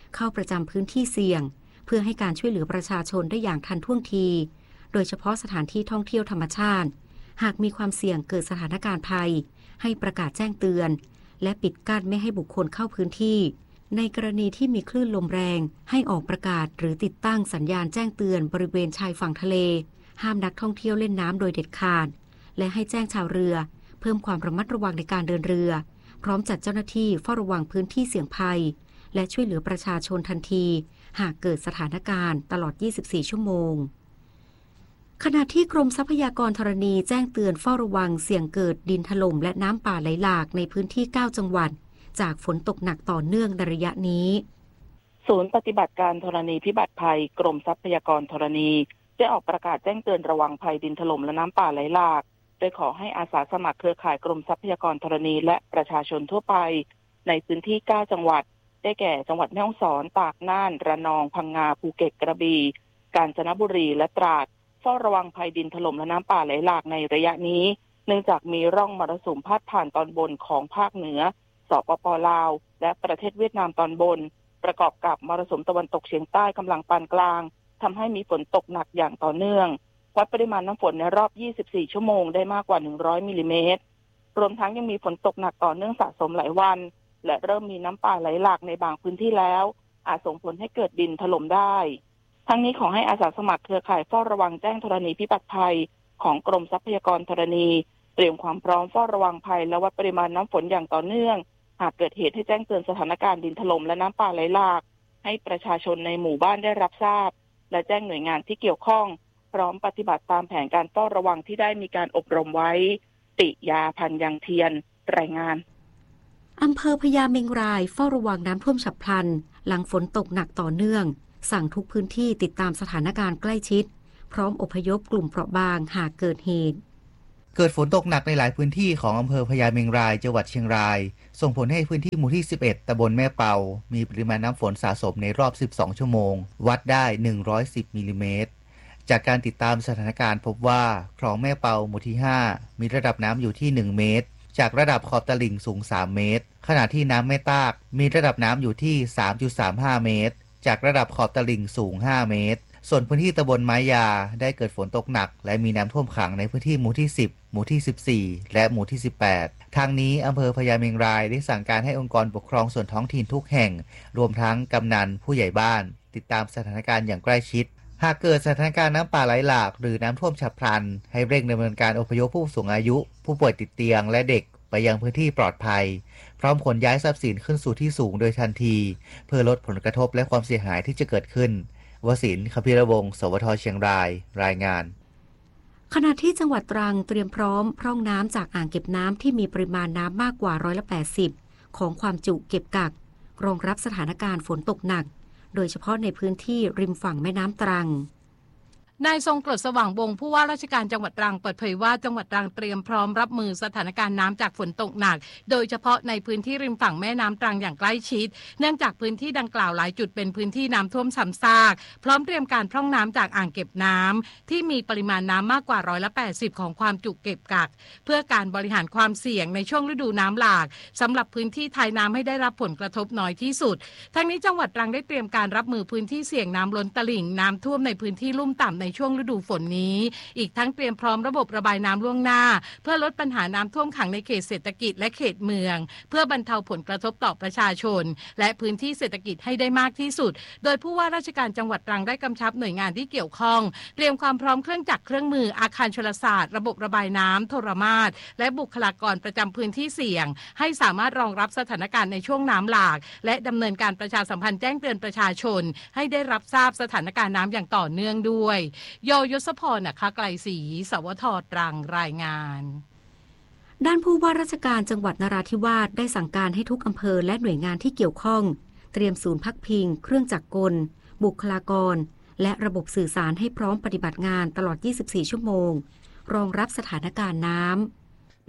เข้าประจำพื้นที่เสี่ยงเพื่อให้การช่วยเหลือประชาชนได้อย่างทันท่วงทีโดยเฉพาะสถานที่ท่องเที่ยวธรรมชาติหากมีความเสี่ยงเกิดสถานการณ์ภัยให้ประกาศแจ้งเตือนและปิดกั้นไม่ให้บุคคลเข้าพื้นที่ในกรณีที่มีคลื่นลมแรงให้ออกประกาศหรือติดตั้งสัญญาณแจ้งเตือนบริเวณชายฝั่งทะเลห้ามนักท่องเที่ยวเล่นน้ำโดยเด็ดขาดและให้แจ้งชาวเรือเพิ่มความระมัดระวังในการเดินเรือพร้อมจัดเจ้าหน้าที่เฝ้าระวังพื้นที่เสี่ยงภัยและช่วยเหลือประชาชนทันทีหากเกิดสถานการณ์ตลอด 24 ชั่วโมงขณะที่กรมทรัพยากรธรณีแจ้งเตือนเฝ้าระวังเสี่ยงเกิดดินถล่มและน้ำป่าไหลหลากในพื้นที่ 9 จังหวัดจากฝนตกหนักต่อเนื่องในระยะนี้ศูนย์ปฏิบัติการธรณีพิบัติภัยกรมทรัพยากรธรณีได้ออกประกาศแจ้งเตือนระวังภัยดินถล่มและน้ำป่าไหลหลากโดยขอให้อาสาสมัครเครือข่ายกรมทรัพยากรธรณีและประชาชนทั่วไปในพื้นที่ 9 จังหวัดได้แก่จังหวัดแม่ฮ่องสอนตากน่านระนองพังงาภูเก็ตกระบี่กาญจนบุรีและตราดเฝ้าระวังภัยดินถล่มและน้ำป่าไหลหลากในระยะนี้เนื่องจากมีร่องมรสุมพาดผ่านตอนบนของภาคเหนือสปป.ลาวและประเทศเวียดนามตอนบนประกอบกับมรสุมตะวันตกเฉียงใต้กำลังปานกลางทำให้มีฝนตกหนักอย่างต่อเนื่องวัดปริมาณน้ำฝนในรอบ 24 ชั่วโมงได้มากกว่า100มิลลิเมตรรวมทั้งยังมีฝนตกหนักต่อเนื่องสะสมหลายวันและเริ่มมีน้ำป่าไหลหลากในบางพื้นที่แล้วอาจส่งผลให้เกิดดินถล่มได้ทั้งนี้ขอให้อาสาสมัครเครือข่ายเฝ้าระวังแจ้งธรณีพิบัติภัยของกรมทรัพยากรธรณีเตรียมความพร้อมเฝ้าระวังภัยและวัดปริมาณน้ำฝนอย่างต่อเนื่องหากเกิดเหตุให้แจ้งเตือนสถานการณ์ดินถล่มและน้ำป่าไหลหลากให้ประชาชนในหมู่บ้านได้รับทราบและแจ้งหน่วยงานที่เกี่ยวข้องพร้อมปฏิบัติตามแผนการเฝ้าระวังที่ได้มีการอบรมไว้ติยาพันยังเทียนรายงานอำเภอพญาเมงรายเฝ้าระวังน้ำท่วมฉับพลันหลังฝนตกหนักต่อเนื่องสั่งทุกพื้นที่ติดตามสถานการณ์ใกล้ชิดพร้อมอพยพกลุ่มเปราะบางหากเกิดเหตุเกิดฝนตกหนักในหลายพื้นที่ของอำเภอพญาเมงรายจังหวัดเชียงรายส่งผลให้พื้นที่หมู่ที่11ตำบลแม่เปามีปริมาณน้ำฝนสะสมในรอบ12ชั่วโมงวัดได้110มิลลิเมตรจากการติดตามสถานการณ์พบว่าคลองแม่เปาหมู่ที่5มีระดับน้ำอยู่ที่1เมตรจากระดับขอบตลิ่งสูง3เมตรขณะที่น้ำแม่ตากมีระดับน้ำอยู่ที่ 3.35 เมตรจากระดับขอบตลิ่งสูง5เมตรส่วนพื้นที่ตำบลไม้ยาได้เกิดฝนตกหนักและมีน้ำท่วมขังในพื้นที่หมู่ที่10หมู่ที่14และหมู่ที่18ทางนี้อำเภอพญาเมงรายได้สั่งการให้องค์กรปกครองส่วนท้องถิ่นทุกแห่งรวมทั้งกำนันผู้ใหญ่บ้านติดตามสถานการณ์อย่างใกล้ชิดหากเกิดสถานการณ์น้ำป่าไหลหลากหรือน้ำท่วมฉับพลันให้เร่งดำเนินการอพยพผู้สูงอายุผู้ป่วยติดเตียงและเด็กไปยังพื้นที่ปลอดภัยพร้อมขนย้ายทรัพย์สินขึ้นสู่ที่สูงโดยทันทีเพื่อลดผลกระทบและความเสียหายที่จะเกิดขึ้นวสินทร์ คพิรวงศ์ สวท.เชียงรายรายงานขณะที่จังหวัดตรังเตรียมพร้อมพร่องน้ำจากอ่างเก็บน้ำที่มีปริมาณน้ำมากกว่า180ของความจุเก็บกักรองรับสถานการณ์ฝนตกหนักโดยเฉพาะในพื้นที่ริมฝั่งแม่น้ำตรังนายทรงกรดสว่างวงศ์ผู้ว่าราชการจังหวัดตรังเปิดเผยว่าจังหวัดตรังเตรียมพร้อมรับมือสถานการณ์น้ำจากฝนตกหนักโดยเฉพาะในพื้นที่ริมฝั่งแม่น้ำตรังอย่างใกล้ชิดเนื่องจากพื้นที่ดังกล่าวหลายจุดเป็นพื้นที่น้ำท่วมซ้ำซากพร้อมเตรียมการพร่องน้ำจากอ่างเก็บน้ำที่มีปริมาณน้ำมากกว่า180ของความจุเก็บกักเพื่อการบริหารความเสี่ยงในช่วงฤดูน้ำหลากสำหรับพื้นที่ทายน้ำให้ได้รับผลกระทบน้อยที่สุดทั้งนี้จังหวัดตรังได้เตรียมการรับมือพื้นที่เสี่ยงน้ำล้นตลิ่งน้ำท่วมในพื้นที่ลุ่มต่ำในช่วงฤดูฝนนี้อีกทั้งเตรียมพร้อมระบบระบายน้ำล่วงหน้าเพื่อลดปัญหาน้ำท่วมขังในเขตเศรษฐกิจและเขตเมืองเพื่อบรรเทาผลกระทบต่อประชาชนและพื้นที่เศรษฐกิจให้ได้มากที่สุดโดยผู้ว่าราชการจังหวัดตรังได้กำชับหน่วยงานที่เกี่ยวข้องเตรียมความพร้อมเครื่องจักรเครื่องมืออาคารชลศาสตร์ระบบระบายน้ำโทรมาศและบุคลากรประจำพื้นที่เสี่ยงให้สามารถรองรับสถานการณ์ในช่วงน้ำหลากและดำเนินการประชาสัมพันธ์แจ้งเตือนประชาชนให้ได้รับทราบสถานการณ์น้ำอย่างต่อเนื่องด้วยยศพรไกลศรีสวท.ตรังรายงานด้านผู้ว่าราชการจังหวัดนราธิวาสได้สั่งการให้ทุกอำเภอและหน่วยงานที่เกี่ยวข้องเตรียมศูนย์พักพิงเครื่องจักรกลบุคลากรและระบบสื่อสารให้พร้อมปฏิบัติงานตลอด 24 ชั่วโมงรองรับสถานการณ์น้ำ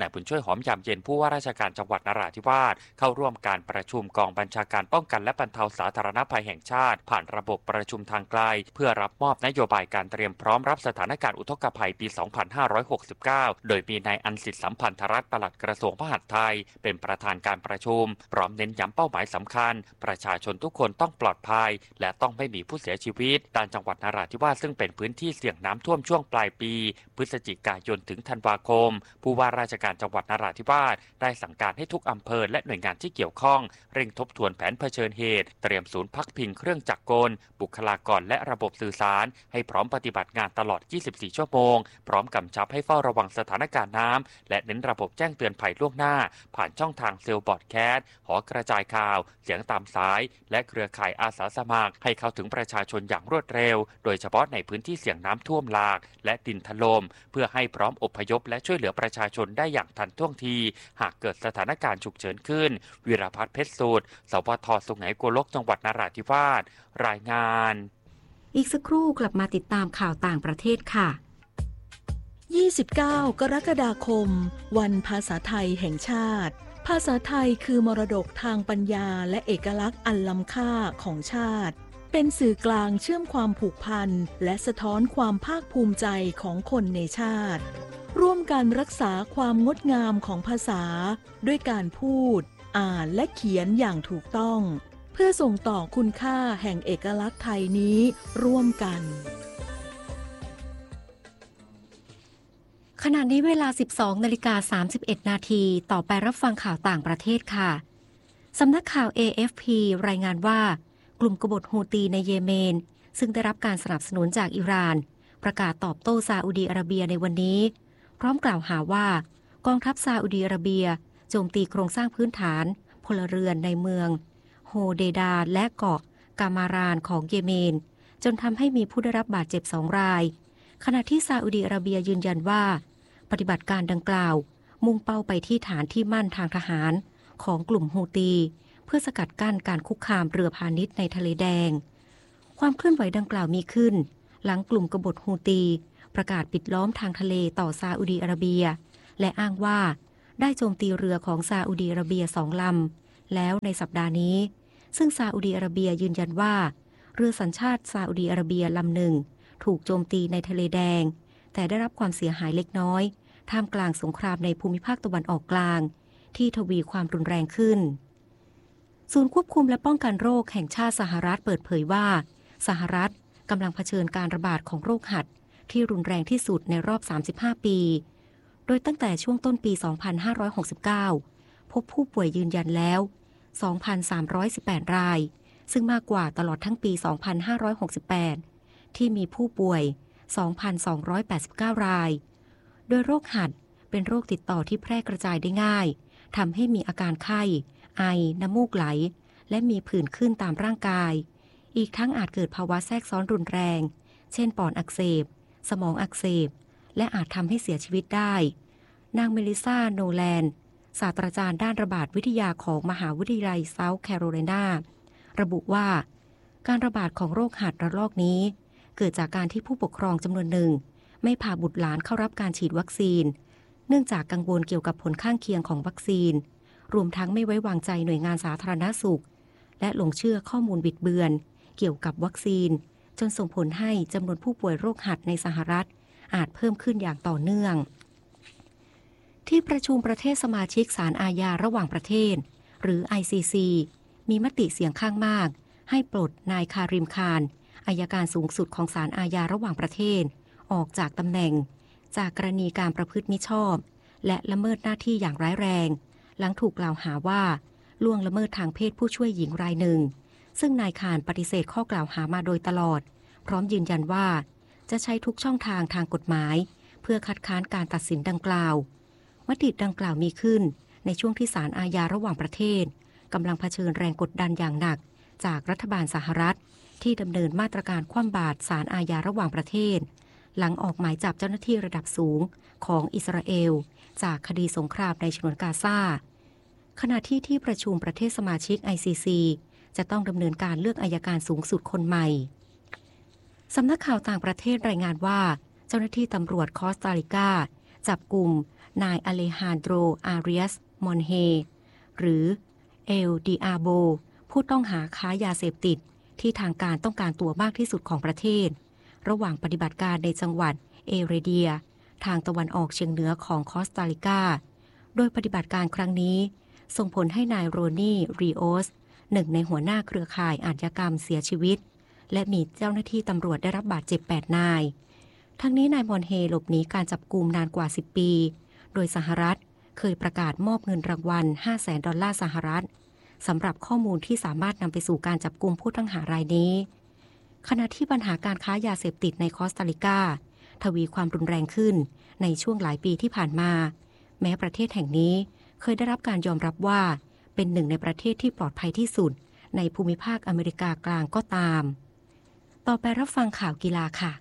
นายบุญช่วยหอมยามเย็นผู้ว่าราชการจังหวัดนราธิวาสเข้าร่วมการประชุมกองบัญชาการป้องกันและบรรเทาสาธารณภัยแห่งชาติผ่านระบบประชุมทางไกลเพื่อรับมอบนโยบายการเตรียมพร้อมรับสถานการณ์อุทกภัยปี 2569 โดยมีนายอันสิทธิ์สัมพันธรัตน์ปลัดกระทรวงมหาดไทยเป็นประธานการประชุมพร้อมเน้นย้ำเป้าหมายสำคัญประชาชนทุกคนต้องปลอดภัยและต้องไม่มีผู้เสียชีวิตด้านจังหวัดนราธิวาสซึ่งเป็นพื้นที่เสี่ยงน้ำท่วมช่วงปลายปีพฤศจิกายนถึงธันวาคมผู้ว่าราชการจังหวัดนราธิวาสได้สั่งการให้ทุกอำเภอและหน่วยงานที่เกี่ยวข้องเร่งทบทวนแผนเผชิญเหตุเตรียมศูนย์พักพิงเครื่องจักรกลบุคลากรและระบบสื่อสารให้พร้อมปฏิบัติงานตลอด 24 ชั่วโมงพร้อมกำชับให้เฝ้าระวังสถานการณ์น้ำและเน้นระบบแจ้งเตือนภัยล่วงหน้าผ่านช่องทางเซลล์บอร์ดแคสต์หอกระจายข่าวเสียงตามสายและเครือข่ายอาสาสมัครให้เข้าถึงประชาชนอย่างรวดเร็วโดยเฉพาะในพื้นที่เสี่ยงน้ำท่วมหลากและดินถล่มเพื่อให้พร้อมอพยพและช่วยเหลือประชาชนได้อย่างทันท่วงทีหากเกิดสถานการณ์ฉุกเฉินขึ้นวีรพัฒน์เพชรสูตรสวท.สุไหงโกลกจังหวัดนราธิวาสรายงานอีกสักครู่กลับมาติดตามข่าวต่างประเทศค่ะ 29 กรกฎาคมวันภาษาไทยแห่งชาติภาษาไทยคือมรดกทางปัญญาและเอกลักษณ์อันล้ำค่าของชาติเป็นสื่อกลางเชื่อมความผูกพันและสะท้อนความภาคภูมิใจของคนในชาติร่วมกันรักษาความงดงามของภาษาด้วยการพูดอ่านและเขียนอย่างถูกต้องเพื่อส่งต่อคุณค่าแห่งเอกลักษณ์ไทยนี้ร่วมกันขณะนี้เวลา 12:31 นาทีต่อไปรับฟังข่าวต่างประเทศค่ะสำนักข่าว AFP รายงานว่ากลุ่มกบฏฮูตีในเยเมนซึ่งได้รับการสนับสนุนจากอิหร่านประกาศตอบโต้ซาอุดีอาระเบียในวันนี้พร้อมกล่าวหาว่ากองทัพซาอุดีอาระเบียโจมตีโครงสร้างพื้นฐานพลเรือนในเมืองโฮเดดาและเกาะกามารานของเยเมนจนทำให้มีผู้ได้รับบาดเจ็บ2 รายขณะที่ซาอุดีอาระเบียยืนยันว่าปฏิบัติการดังกล่าวมุ่งเป้าไปที่ฐานที่มั่นทางทหารของกลุ่มฮูตีเพื่อสกัดกั้นการคุกคามเรือพาณิชย์ในทะเลแดงความเคลื่อนไหวดังกล่าวมีขึ้นหลังกลุ่มกบฏฮูตีประกาศปิดล้อมทางทะเลต่อซาอุดีอาระเบียและอ้างว่าได้โจมตีเรือของซาอุดีอาระเบีย2 ลำแล้วในสัปดาห์นี้ซึ่งซาอุดีอาระเบียยืนยันว่าเรือสัญชาติซาอุดีอาระเบียลำหนึ่งถูกโจมตีในทะเลแดงแต่ได้รับความเสียหายเล็กน้อยท่ามกลางสงครามในภูมิภาคตะวันออกกลางที่ทวีความรุนแรงขึ้นศูนย์ควบคุมและป้องกันโรคแห่งชาติสหรัฐเปิดเผยว่าสหรัฐกำลังเผชิญการระบาดของโรคหัดที่รุนแรงที่สุดในรอบ35 ปีโดยตั้งแต่ช่วงต้นปี 2569 พบผู้ป่วยยืนยันแล้ว 2,318 รายซึ่งมากกว่าตลอดทั้งปี 2568 ที่มีผู้ป่วย 2,289 รายโดยโรคหัดเป็นโรคติดต่อที่แพร่กระจายได้ง่ายทำให้มีอาการไข้ไอน้ำมูกไหลและมีผื่นขึ้นตามร่างกายอีกทั้งอาจเกิดภาวะแทรกซ้อนรุนแรงเช่นปอดอักเสบสมองอักเสบและอาจทำให้เสียชีวิตได้นางเมลิซาโนแลนศาสตราจารย์ด้านระบาดวิทยาของมหาวิทยาลัยเซาท์แคโรไลนาระบุว่าการระบาดของโรคหัดระลอกนี้เกิดจากการที่ผู้ปกครองจำนวนหนึ่งไม่พาบุตรหลานเข้ารับการฉีดวัคซีนเนื่องจากกังวลเกี่ยวกับผลข้างเคียงของวัคซีนรวมทั้งไม่ไว้วางใจหน่วยงานสาธารณสุขและหลงเชื่อข้อมูลบิดเบือนเกี่ยวกับวัคซีนจนส่งผลให้จำนวนผู้ป่วยโรคหัดในสหรัฐอาจเพิ่มขึ้นอย่างต่อเนื่องที่ประชุมประเทศสมาชิกศาลอาญาระหว่างประเทศหรือ ICC มีมติเสียงข้างมากให้ปลดนายคาริมคานอัยการสูงสุดของศาลอาญาระหว่างประเทศออกจากตำแหน่งจากกรณีการประพฤติมิชอบและละเมิดหน้าที่อย่างร้ายแรงหลังถูกกล่าวหาว่าล่วงละเมิดทางเพศผู้ช่วยหญิงรายหนึ่งซึ่งนายคานปฏิเสธข้อกล่าวหามาโดยตลอดพร้อมยืนยันว่าจะใช้ทุกช่องทางทางกฎหมายเพื่อคัดค้านการตัดสินดังกล่าวมติดังกล่าวมีขึ้นในช่วงที่ศาลอาญาระหว่างประเทศกำลังเผชิญแรงกดดันอย่างหนักจากรัฐบาลสหรัฐที่ดำเนินมาตรการคว่ำบาตรศาลอาญาระหว่างประเทศหลังออกหมายจับเจ้าหน้าที่ระดับสูงของอิสราเอลจากคดีสงครามในฉนวนกาซาขณะที่ประชุมประเทศสมาชิก ICC จะต้องดำเนินการเลือกอัยการสูงสุดคนใหม่สำนักข่าวต่างประเทศรายงานว่าเจ้าหน้าที่ตำรวจคอสตาริกาจับกลุ่มนายอเลฮานโดร อาเรียส มอนเฮหรือเอลดิอาโบผู้ต้องหาค้ายาเสพติดที่ทางการต้องการตัวมากที่สุดของประเทศระหว่างปฏิบัติการในจังหวัดเอเรเดียทางตะวันออกเฉียงเหนือของคอสตาริกาโดยปฏิบัติการครั้งนี้ส่งผลให้นายโรนี่ รีโอสหนึ่งในหัวหน้าเครือข่ายอาชญากรรมเสียชีวิตและมีเจ้าหน้าที่ตำรวจได้รับบาดเจ็บ8นายทั้งนี้นายมอนเฮหลบหนีการจับกุมนานกว่า10ปีโดยสหรัฐเคยประกาศมอบเงินรางวัล$500,000 สหรัฐสำหรับข้อมูลที่สามารถนำไปสู่การจับกุมผู้ต้องหารายนี้ขณะที่ปัญหาการค้ายาเสพติดในคอสตาริกาทวีความรุนแรงขึ้นในช่วงหลายปีที่ผ่านมาแม้ประเทศแห่งนี้เคยได้รับการยอมรับว่าเป็นหนึ่งในประเทศที่ปลอดภัยที่สุดในภูมิภาคอเมริกากลางก็ตามต่อไปรับฟังข่าวกีฬาค่ะ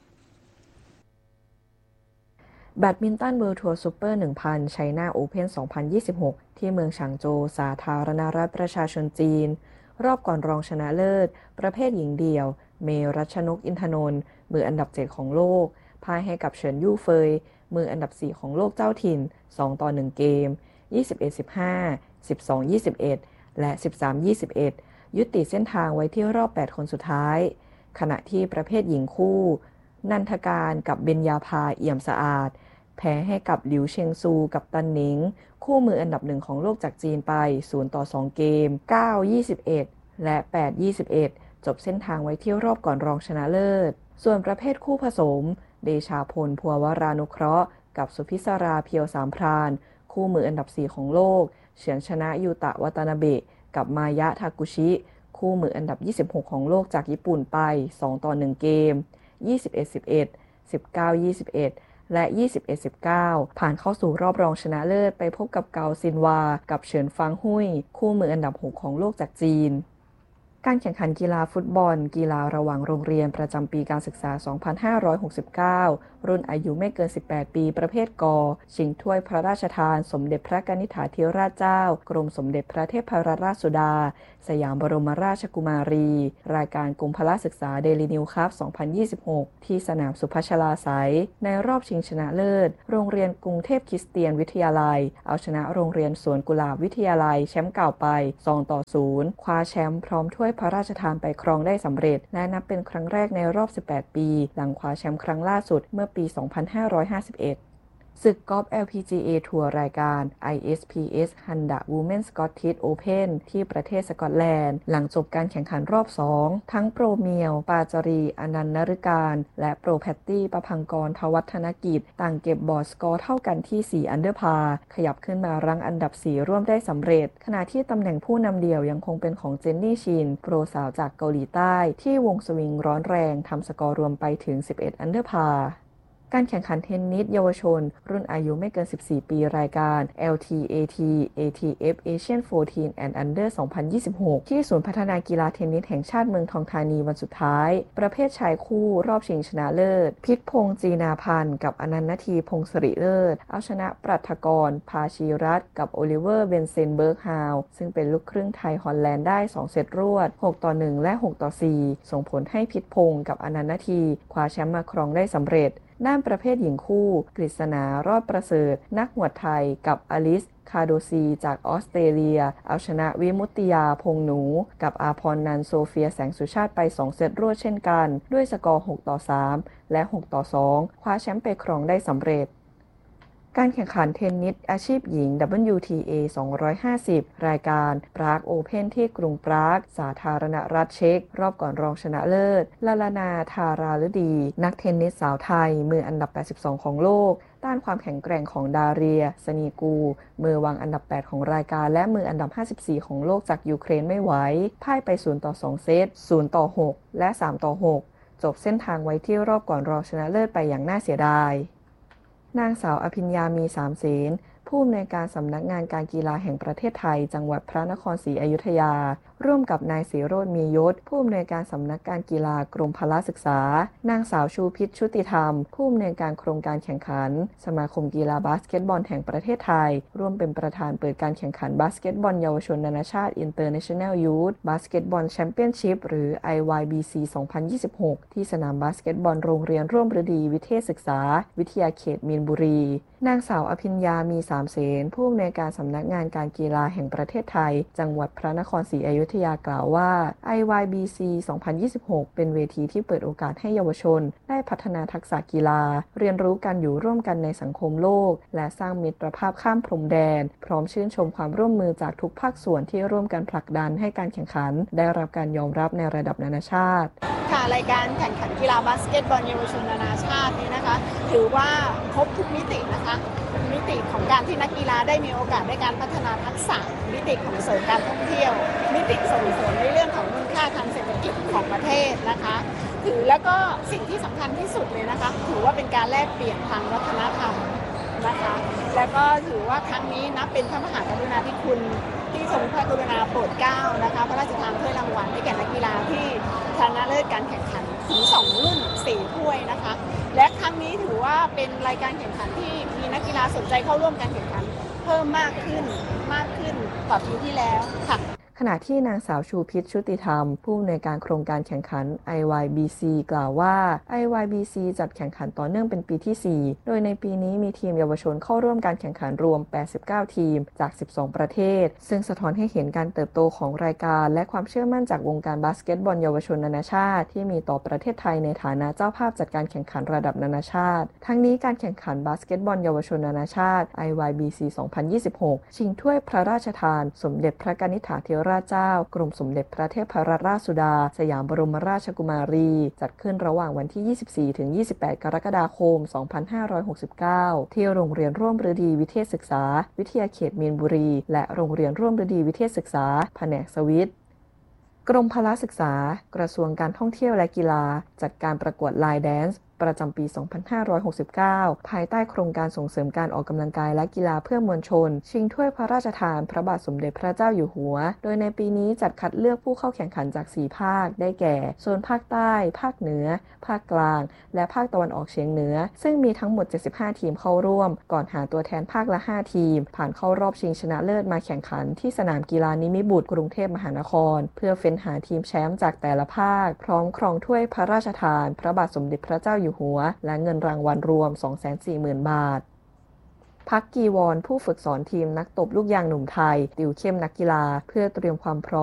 แบดมินตันเวิลด์ทัวร์ซุปเปอร์ 1000 ไชน่าโอเพ่น 2026 ที่เมืองฉางโจวสาธารณรัฐประชาชนจีนรอบก่อนรองชนะเลิศประเภทหญิงเดี่ยวเมรัชนกอินทนนท์มืออันดับ 7 ของโลกพ่ายให้กับเฉินยู่เฟยมืออันดับ 4 ของโลกเจ้าถิ่น 2-1 เกม 21-15 12-21 และ 13-21 ยุติเส้นทางไว้ที่รอบ 8 คนสุดท้ายขณะที่ประเภทหญิงคู่นันทการกับเบญญาภาเอี่ยมสะอาดแพ้ให้กับหลิวเชงซูกับตันหนิงคู่มืออันดับ 1 ของโลกจากจีนไป 0-2 เกม 9-21 และ 8-21 จบเส้นทางไว้ที่รอบก่อนรองชนะเลิศส่วนประเภทคู่ผสมเดชาพลภัวรานุเคราะห์กับสุพิศราเพียวสามพรานคู่มืออันดับ 4 ของโลกเฉือนชนะยูตะวาตานาเบะกับมายะทากุชิคู่มืออันดับ 26 ของโลกจากญี่ปุ่นไป 2-1 เกม 21-11 19-21 และ 21-19 ผ่านเข้าสู่รอบรองชนะเลิศไปพบกับเกาซินวากับเฉินฟางหุยคู่มืออันดับ 6 ของโลกจากจีนการแข่งขันกีฬาฟุตบอลกีฬาระหว่างโรงเรียนประจำปีการศึกษา 2569 รุ่นอายุไม่เกิน 18 ปีประเภทก.ชิงถ้วยพระราชทานสมเด็จพระกนิษฐาธิราชเจ้ากรมสมเด็จพระเทพรัตนราชสุดาสยามบรมราชกุมารีรายการกรมพละศึกษาเดลินิวคัพ 2026 ที่สนามสุพัชลาไสยในรอบชิงชนะเลิศโรงเรียนกรุงเทพคริสเตียนวิทยาลัยเอาชนะโรงเรียนสวนกุหลาบวิทยาลัยแชมป์เก่าไป 2-0 คว้าแชมป์พร้อมถ้วยพระราชทานไปครองได้สำเร็จและนับเป็นครั้งแรกในรอบ 18 ปีหลังคว้าแชมป์ครั้งล่าสุดเมื่อปี 2551 ศึกกอล์ฟ LPGA ทัวร์รายการ ISPS Honda Women's Scottish Open ที่ประเทศสกอตแลนด์หลังจบการแข่งขันรอบ 2 ทั้งโปรเมียวปาจารีอนันต์นฤการและโปรแพตตี้ประพังกรทวัฒนกิจต่างเก็บบอร์ดสกอร์เท่ากันที่4อันเดอร์พาร์ขยับขึ้นมารั้งอันดับ4ร่วมได้สำเร็จขณะที่ตำแหน่งผู้นำเดี่ยวยังคงเป็นของเจนนี่ชินโปรสาวจากเกาหลีใต้ที่วงสวิงร้อนแรงทำสกอร์รวมไปถึง11อันเดอร์พาร์การแข่งขันเทนนิสเยาวชนรุ่นอายุไม่เกิน 14 ปีรายการ LTAT ATF Asian 14 and Under 2026 ที่ศูนย์พัฒนากีฬาเทนนิสแห่งชาติเมืองทองธานีวันสุดท้ายประเภทชายคู่รอบชิงชนะเลิศพิษพงษ์จีนาพันธ์กับอนันต์นาทีพงศ์สิริเลิศเอาชนะปรัฐกรภาชีรัตน์กับโอลิเวอร์เบนเซนเบิร์กฮาวซึ่งเป็นลูกครึ่งไทยฮอลแลนด์ได้2เซตรวด 6-1 และ 6-4 ส่งผลให้พิษพงษ์กับอนันต์นาทีคว้าแชมป์มาครองได้สำเร็จด้านประเภทหญิงคู่กฤษณารอดประเสริฐนักหวดไทยกับอลิสคาโดซีจากออสเตรเลียเอาชนะวิมุตติยาพงหนูกับอาพรนันท์โซเฟียแสงสุชาติไป2เซตรวดเช่นกันด้วยสกอร์ 6-3 และ 6-2 คว้าแชมป์ไปครองได้สำเร็จการแข่งขันเทนนิสอาชีพหญิง WTA 250 รายการปรากโอเพ่นที่กรุงปรากสาธารณรัฐเช็กรอบก่อนรองชนะเลิศลาลานาธาราฤดีนักเทนนิสสาวไทยมืออันดับ 82 ของโลกต้านความแข็งแกร่งของดาเรียสนีกูมือวางอันดับ 8 ของรายการและมืออันดับ 54 ของโลกจากยูเครนไม่ไหวพ่ายไป 0-2 เซต 0-6 และ 3-6 จบเส้นทางไว้ที่รอบก่อนรองชนะเลิศไปอย่างน่าเสียดายนางสาวอภิญญามีสามเสนผู้อำนวยการสำนักงานการกีฬาแห่งประเทศไทยจังหวัดพระนครศรีอยุธยาร่วมกับนายศิโรจน์มียศผู้อำนวยการสำนักการกีฬากรมพละศึกษานางสาวชูพิชชุติธรรมผู้อำนวยการโครงการแข่งขันสมาคมกีฬาบาสเกตบอลแห่งประเทศไทยร่วมเป็นประธานเปิดการแข่งขันบาสเกตบอลเยาวชนนานาชาติ International Youth Basketball Championship หรือ IYBC 2026 ที่สนามบาสเกตบอลโรงเรียนร่วมฤดีวิเทศศึกษาวิทยาเขตมีนบุรีนางสาวอภิญญามีสามเสนผู้อำนวยการสำนักงานการกีฬาแห่งประเทศไทยจังหวัดพระนครศรีอยุธยากล่าวว่า IYBC 2026 เป็นเวทีที่เปิดโอกาสให้เยาวชนได้พัฒนาทักษะกีฬาเรียนรู้การอยู่ร่วมกันในสังคมโลกและสร้างมิตรภาพข้ามพรมแดนพร้อมชื่นชมความร่วมมือจากทุกภาคส่วนที่ร่วมกันผลักดันให้การแข่งขันได้รับการยอมรับในระดับนานาชาติค่ะรายการแข่งขันกีฬาบาสเกตบอลเยาวชนนานาชาตินี้นะคะถือว่าครบทุกมิตินะคะมิติของการที่นักกีฬาได้มีโอกาสในการพัฒนาทักษะมิติของเสริมการท่องเที่ยวมิติส่งเสริมในเรื่องของมูลค่าทางเศรษฐกิจของประเทศนะคะถือแล้วก็สิ่งที่สำคัญที่สุดเลยนะคะถือว่าเป็นการแลกเปลี่ยนทางวัฒนธรรมนะคะและก็ถือว่าครั้งนี้นับเป็นพระมหากรุณาธิคุณที่ทรงพระกรุณาโปรดเกล้านะคะพระราชทานถ้วยรางวัลให้แก่นักกีฬาที่ชนะเลิศการแข่งขันถึง2รุ่น4ถ้วยนะคะและครั้งนี้ถือว่าเป็นรายการแข่งขันที่มีนักกีฬาสนใจเข้าร่วมการแข่งขันเพิ่มมากขึ้นกว่าปีที่แล้วค่ะขณะที่นางสาวชูพิชชุติธรรมผู้อำนวยการโครงการแข่งขัน IYBC กล่าวว่า IYBC จัดแข่งขันต่อเนื่องเป็นปีที่ 4 โดยในปีนี้มีทีมเยาวชนเข้าร่วมการแข่งขันรวม89ทีมจาก12ประเทศซึ่งสะท้อนให้เห็นการเติบโตของรายการและความเชื่อมั่นจากวงการบาสเกตบอลเยาวชนนานาชาติที่มีต่อประเทศไทยในฐานะเจ้าภาพจัดการแข่งขันระดับนานาชาติทั้งนี้การแข่งขันบาสเกตบอลเยาวชนนานาชาติ IYBC 2026 ชิงถ้วยพระราชทานสมเด็จพระกนิษฐาธิราชเจ้ากรมสมเด็จพระเทพรัตนราชสุดาสยามบรมราชกุมารีจัดขึ้นระหว่างวันที่ 24-28 กรกฎาคม 2569 ที่โรงเรียนร่วมฤดีวิเทศศึกษาวิทยาเขตมีนบุรีและโรงเรียนร่วมฤดีวิเทศศึกษาแผนกสวิทกรมพละศึกษากระทรวงการท่องเที่ยวและกีฬาจัดการประกวดไลน์แดนซ์ประจำปี 2569 ภายใต้โครงการส่งเสริมการออกกำลังกายและกีฬาเพื่อมวลชนชิงถ้วยพระราชทานพระบาทสมเด็จพระเจ้าอยู่หัวโดยในปีนี้จัดคัดเลือกผู้เข้าแข่งขันจาก4ภาคได้แก่โซนภาคใต้ภาคเหนือภาคกลางและภาคตะวันออกเฉียงเหนือซึ่งมีทั้งหมด75ทีมเข้าร่วมก่อนหาตัวแทนภาคละ5ทีมผ่านเข้ารอบชิงชนะเลิศมาแข่งขันที่สนามกีฬานิมิบุตรกรุงเทพมหานครเพื่อเฟ้นหาทีมแชมป์จากแต่ละภาคพร้อมครองถ้วยพระราชทานพระบาทสมเด็จพระเจ้าอยู่หัวและเงินรางวัลรวม 240,000 บาทพักกีวอนผู้ฝึกสอนทีมนักตบลูกยางหนุ่มไทยติวเข้มนักกีฬาเพื่อเตรียมความพร้อม